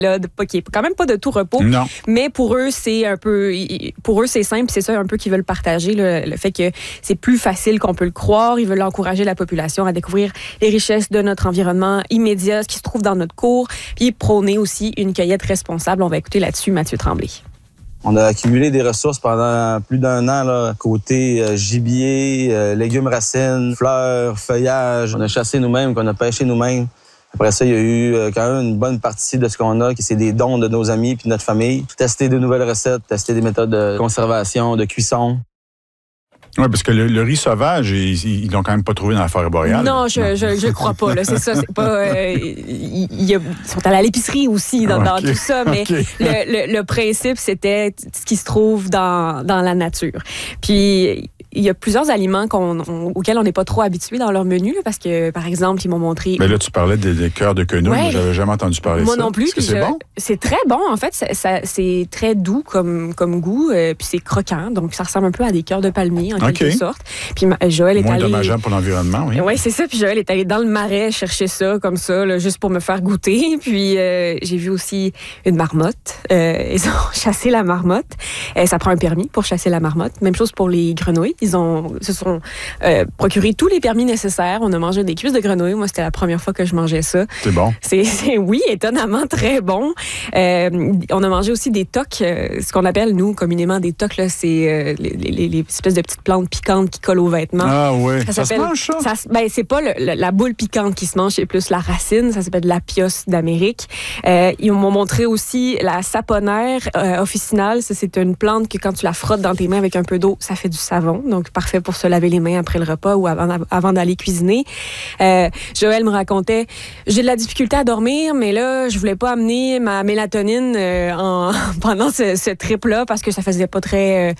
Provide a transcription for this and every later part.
là, qui est quand même pas de tout repos. Non. Mais pour eux, c'est simple, c'est ça un peu qu'ils veulent partager, le fait que c'est plus facile qu'on peut le croire. Ils veulent encourager la population à découvrir les richesses de notre environnement immédiat, ce qui se trouve dans notre cour, puis prôner aussi une cueillette responsable. On va écouter là-dessus Mathieu Tremblay. On a accumulé des ressources pendant plus d'1 an, là, côté gibier, légumes racines, fleurs, feuillage. On a chassé nous-mêmes, qu'on a pêché nous-mêmes. Après ça, il y a eu quand même une bonne partie de ce qu'on a, qui c'est des dons de nos amis puis de notre famille. Tester de nouvelles recettes, tester des méthodes de conservation, de cuisson. Oui, parce que le riz sauvage, ils l'ont quand même pas trouvé dans la forêt boréale. Non, je crois pas. Là, c'est ça. C'est pas. Ils sont allés à l'épicerie aussi dans tout ça, mais le principe, c'était ce qui se trouve dans la nature. Puis il y a plusieurs aliments auxquels on n'est pas trop habitué dans leur menu, là, parce que, par exemple, ils m'ont montré... Mais là, tu parlais des cœurs de quenouille. Ouais. J'avais jamais entendu parler de ça. Moi non plus. Est-ce que c'est bon? C'est très bon, en fait. C'est très doux comme goût, puis c'est croquant. Donc, ça ressemble un peu à des cœurs de palmier, en quelque sorte. Puis Joël est allé... Moins dommageable pour l'environnement, oui. Oui, c'est ça. Puis Joël est allé dans le marais chercher ça, comme ça, là, juste pour me faire goûter. Puis j'ai vu aussi une marmotte. Ils ont chassé la marmotte. Ça prend un permis pour chasser la marmotte. Même chose pour les grenouilles. Ils se sont procuré tous les permis nécessaires. On a mangé des cuisses de grenouille. Moi, c'était la première fois que je mangeais ça. C'est bon? Oui, étonnamment très bon. On a mangé aussi des tocs, ce qu'on appelle, nous, communément, des tocs, là, c'est les espèces de petites plantes piquantes qui collent aux vêtements. Ah oui, ça se mange, ça? C'est pas la boule piquante qui se mange, c'est plus la racine. Ça s'appelle l'Apios d'Amérique. Ils m'ont montré aussi la saponaire officinale. Ça, c'est une plante que quand tu la frottes dans tes mains avec un peu d'eau, ça fait du savon. Donc, parfait pour se laver les mains après le repas ou avant d'aller cuisiner. Joël me racontait, j'ai de la difficulté à dormir, mais là, je voulais pas amener ma mélatonine pendant ce trip-là parce que ça faisait pas très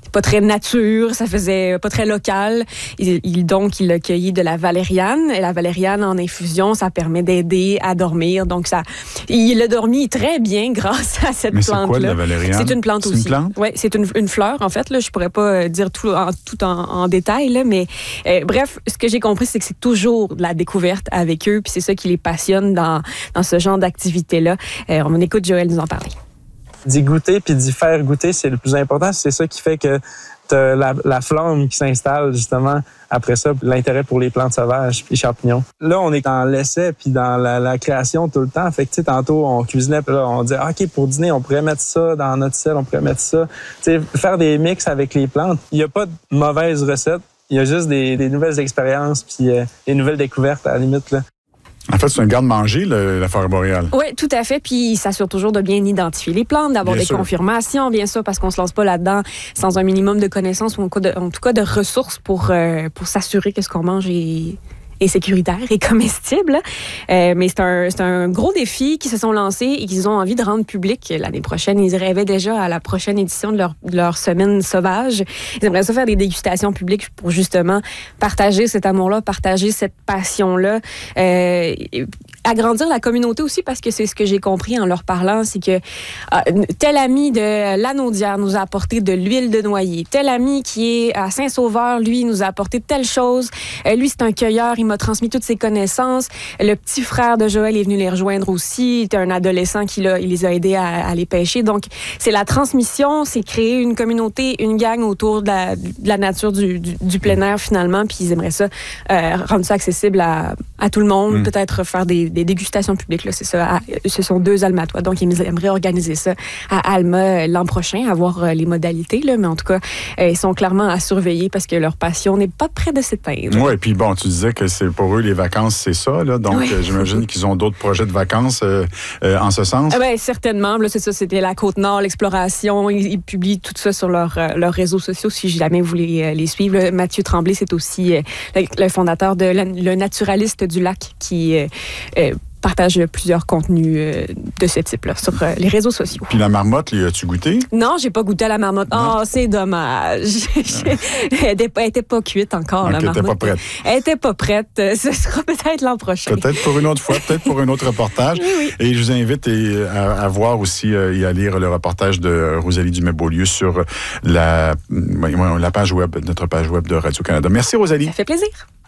nature, ça faisait pas très local. Donc, il a cueilli de la valériane. Et la valériane en infusion, ça permet d'aider à dormir. Donc, il a dormi très bien grâce à cette plante-là. Mais c'est quoi, la valériane? C'est une plante aussi. C'est une plante? Oui, c'est une fleur, en fait. Là, je pourrais pas dire tout en détail, là, mais bref, ce que j'ai compris, c'est que c'est toujours de la découverte avec eux, puis c'est ça qui les passionne dans ce genre d'activité-là. On écoute Joël nous en parler. D'y goûter puis d'y faire goûter, c'est le plus important. C'est ça qui fait que t'as la flamme qui s'installe justement après ça, l'intérêt pour les plantes sauvages puis les champignons. Là, on est dans l'essai puis dans la création tout le temps. Fait que, tu sais, tantôt, on cuisinait puis là, on disait, OK, pour dîner, on pourrait mettre ça dans notre sel, on pourrait mettre ça. Tu sais, faire des mix avec les plantes. Il n'y a pas de mauvaise recette. Il y a juste des nouvelles expériences puis des nouvelles découvertes à la limite, là. En fait, c'est un garde-manger, la forêt boréale. Oui, tout à fait. Puis, il s'assure toujours de bien identifier les plantes, d'avoir des confirmations, bien sûr, parce qu'on se lance pas là-dedans sans un minimum de connaissances ou en tout cas de ressources pour s'assurer que ce qu'on mange est sécuritaire et comestible. Mais c'est un gros défi qu'ils se sont lancés et qu'ils ont envie de rendre public l'année prochaine. Ils rêvaient déjà à la prochaine édition de leur semaine sauvage. Ils aimeraient ça faire des dégustations publiques pour justement partager cet amour-là, partager cette passion-là. Agrandir la communauté aussi, parce que c'est ce que j'ai compris en leur parlant, c'est que tel ami de Lanaudière nous a apporté de l'huile de noyer. Tel ami qui est à Saint-Sauveur, lui, nous a apporté telle chose. Lui, c'est un cueilleur, il m'a transmis toutes ses connaissances. Le petit frère de Joël est venu les rejoindre aussi. C'était un adolescent il les a aidés à aller pêcher. Donc, c'est la transmission, c'est créer une communauté, une gang autour de la nature du plein air, finalement. Puis ils aimeraient ça, rendre ça accessible à tout le monde. Peut-être faire des dégustations publiques, là, c'est ça. Ce sont 2 Almatois. Donc, ils aimeraient organiser ça à Alma l'an prochain, avoir les modalités, là. Mais en tout cas, ils sont clairement à surveiller parce que leur passion n'est pas près de s'éteindre. Oui, puis bon, tu disais que c'est pour eux, les vacances, c'est ça, là. Donc, j'imagine qu'ils ont d'autres projets de vacances en ce sens. Ben, certainement. Là, c'est ça, c'était la Côte-Nord, l'exploration. Ils publient tout ça sur leurs réseaux sociaux, si jamais vous voulez les suivre. Là, Mathieu Tremblay, c'est aussi le fondateur de Le Naturaliste du Lac qui partage plusieurs contenus de ce type-là sur les réseaux sociaux. Puis la marmotte, as-tu goûté? Non, j'ai pas goûté à la marmotte. Oh, c'est dommage. Elle était pas cuite encore, la marmotte. Elle était pas prête. Elle était pas prête. Ce sera peut-être l'an prochain. Peut-être pour une autre fois, peut-être pour un autre reportage. Oui. Et je vous invite à voir aussi et à lire le reportage de Rosalie Dumais-Beaulieu sur la page web, notre page web de Radio-Canada. Merci, Rosalie. Ça fait plaisir.